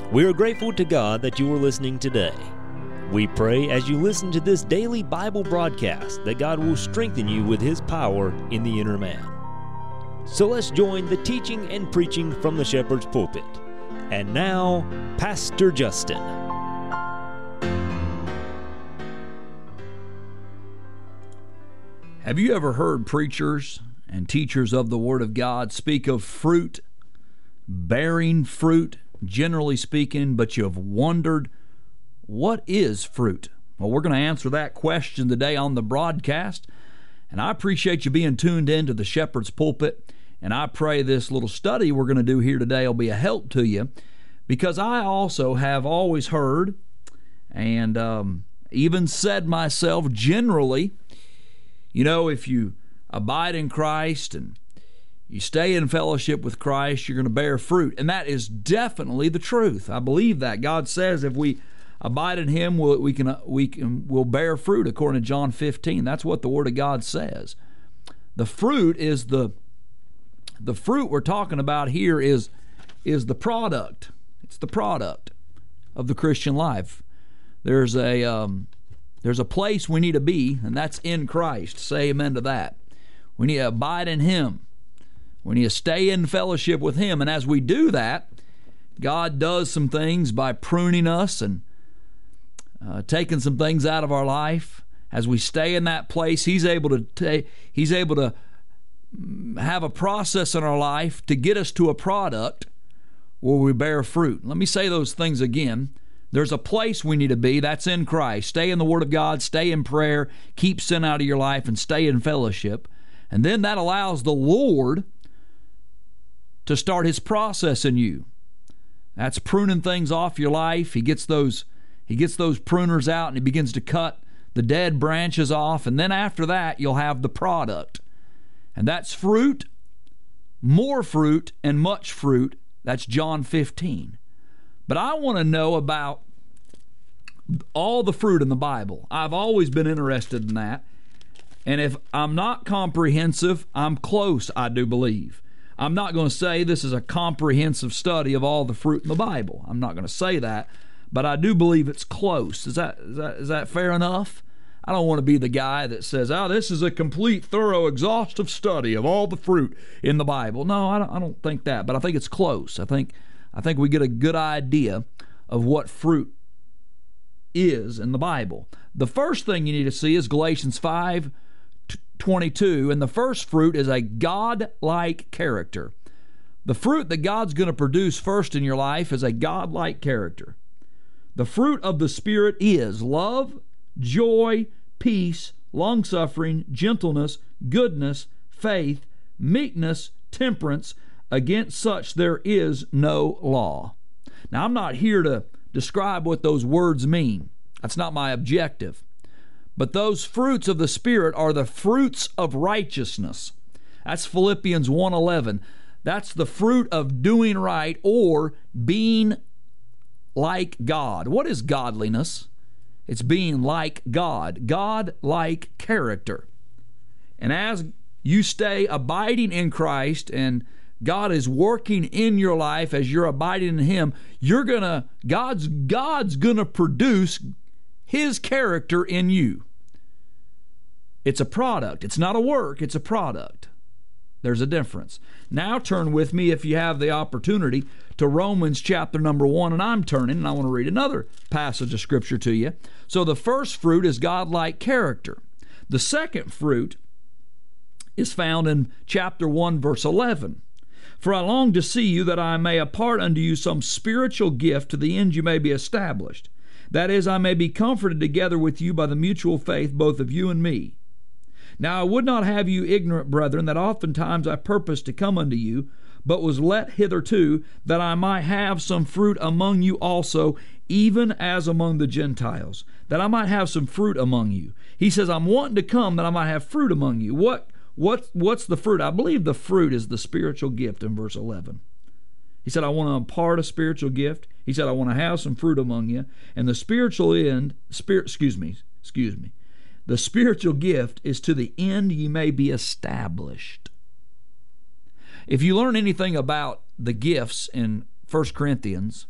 We are grateful to God that you are listening today. We pray as you listen to this daily Bible broadcast that God will strengthen you with His power in the inner man. So let's join the teaching and preaching from the Shepherd's Pulpit. And now, Pastor Justin. Have you ever heard preachers and teachers of the Word of God speak of fruit, bearing fruit, generally speaking, but you have wondered, what is fruit? Well, we're going to answer that question today on the broadcast, and I appreciate you being tuned in to the Shepherd's Pulpit, and I pray this little study we're going to do here today will be a help to you, because I also have always heard and even said myself generally, you know, if you abide in Christ and you stay in fellowship with Christ, you're going to bear fruit. And that is definitely the truth. I believe that. God says if we abide in Him, we'll bear fruit, according to John 15. That's what the Word of God says. The fruit is the fruit we're talking about here is the product. It's the product of the Christian life. There's a place we need to be, and that's in Christ. Say amen to that. We need to abide in Him. We need to stay in fellowship with Him. And as we do that, God does some things by pruning us and taking some things out of our life. As we stay in that place, He's able to have a process in our life to get us to a product where we bear fruit. Let me say those things again. There's a place we need to be. That's in Christ. Stay in the Word of God. Stay in prayer. Keep sin out of your life and stay in fellowship. And then that allows the Lord to start His process in you. That's pruning things off your life. He gets those pruners out and He begins to cut the dead branches off. And then after that, you'll have the product. And that's fruit, more fruit, and much fruit. That's John 15. But I want to know about all the fruit in the Bible. I've always been interested in that. And if I'm not comprehensive, I'm close, I do believe. I'm not going to say this is a comprehensive study of all the fruit in the Bible. I'm not going to say that, but I do believe it's close. Is that fair enough? I don't want to be the guy that says, this is a complete, thorough, exhaustive study of all the fruit in the Bible. No, I don't think that, but I think it's close. I think we get a good idea of what fruit is in the Bible. The first thing you need to see is Galatians 5:22, and the first fruit is a God-like character. The fruit that God's going to produce first in your life is a God-like character. The fruit of the Spirit is love, joy, peace, long-suffering, gentleness, goodness, faith, meekness, temperance. Against such there is no law. Now, I'm not here to describe what those words mean. That's not my objective. But those fruits of the Spirit are the fruits of righteousness. That's Philippians 1:11. That's the fruit of doing right or being like God. What is godliness? It's being like God. God-like character. And as you stay abiding in Christ and God is working in your life as you're abiding in Him, God's gonna produce His character in you. It's a product. It's not a work, it's a product. There's a difference. Now turn with me, if you have the opportunity, to Romans chapter number 1, and I'm turning, and I want to read another passage of Scripture to you. So the first fruit is God-like character. The second fruit is found in chapter 1, verse 11. For I long to see you, that I may impart unto you some spiritual gift, to the end you may be established. That is, I may be comforted together with you by the mutual faith, both of you and me. Now I would not have you ignorant, brethren, that oftentimes I purposed to come unto you, but was let hitherto, that I might have some fruit among you also, even as among the Gentiles, that I might have some fruit among you. He says, I'm wanting to come that I might have fruit among you. What's the fruit? I believe the fruit is the spiritual gift in verse 11. He said, I want to impart a spiritual gift. He said, I want to have some fruit among you. And the the spiritual gift is to the end ye may be established. If you learn anything about the gifts in 1 Corinthians,